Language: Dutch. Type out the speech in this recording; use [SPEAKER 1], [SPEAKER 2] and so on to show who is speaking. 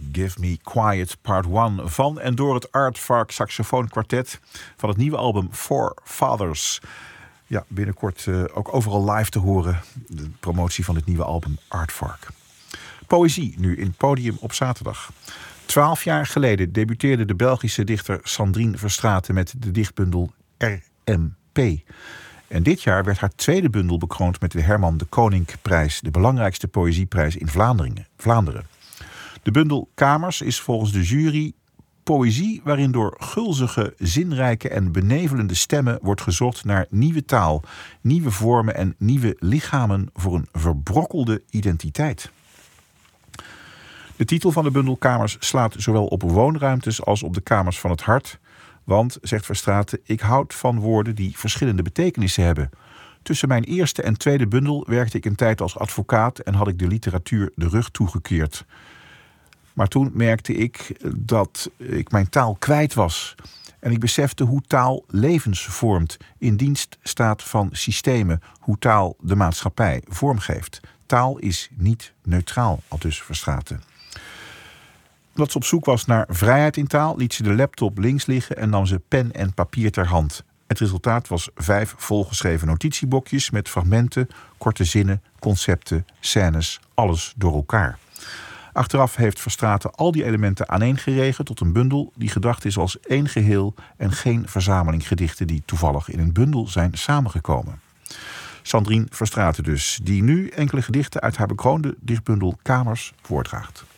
[SPEAKER 1] Give Me Quiet Part 1 van en door het Aardvark saxofoonkwartet van het nieuwe album Four Fathers. Ja, binnenkort ook overal live te horen. De promotie van het nieuwe album Aardvark. Poëzie nu in Podium op zaterdag. 12 jaar geleden debuteerde de Belgische dichter Sandrine Verstraeten met de dichtbundel RMP. En dit jaar werd haar tweede bundel bekroond met de Herman de Koninkprijs, de belangrijkste poëzieprijs in Vlaanderen. De bundel Kamers is volgens de jury poëzie waarin door gulzige, zinrijke en benevelende stemmen wordt gezocht naar nieuwe taal, nieuwe vormen en nieuwe lichamen voor een verbrokkelde identiteit. De titel van de bundel Kamers slaat zowel op woonruimtes als op de kamers van het hart. Want, zegt Verstraeten, ik houd van woorden die verschillende betekenissen hebben. Tussen mijn eerste en tweede bundel werkte ik een tijd als advocaat en had ik de literatuur de rug toegekeerd. Maar toen merkte ik dat ik mijn taal kwijt was. En ik besefte hoe taal levens vormt, in dienst staat van systemen, hoe taal de maatschappij vormgeeft. Taal is niet neutraal, aldus Verstraeten. Omdat ze op zoek was naar vrijheid in taal, liet ze de laptop links liggen en nam ze pen en papier ter hand. Het resultaat was 5 volgeschreven notitiebokjes met fragmenten, korte zinnen, concepten, scènes, alles door elkaar. Achteraf heeft Verstraeten al die elementen aaneengeregeld tot een bundel die gedacht is als één geheel en geen verzameling gedichten die toevallig in een bundel zijn samengekomen. Sandrine Verstraeten dus, die nu enkele gedichten uit haar bekroonde dichtbundel Kamers voordraagt.